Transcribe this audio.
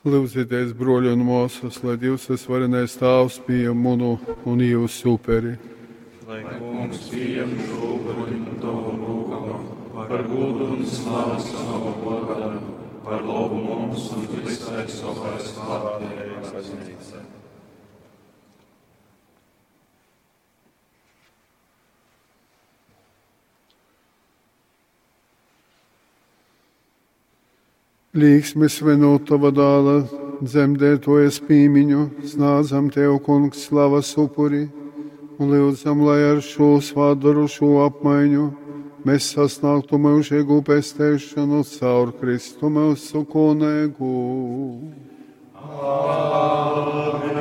Lūdzieties, broļi un mūsas, lai Dievs varenais tēvs pieņem munu un jūsu uperi. Lai kungs pieņem šo uperi un tavu lūgumu, par godu un slavu savu godam, par labu mums un visai savai slavētajai baznīcai. Līksmi svinot tava dāla, dzemdētojas pīmiņu, snādzam tev, kungs, slavas upuri, un lūdzam, lai ar šo svādaru, šo apmaiņu, mēs sasniegtu mūžīgu pestēšanu caur Kristu mūsu kungu. Amen.